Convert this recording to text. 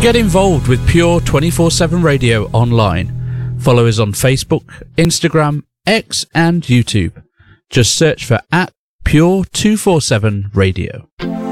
Get involved with Pure 24/7 Radio online. Follow us on Facebook, Instagram, X and YouTube. Just search for @Pure247 Radio.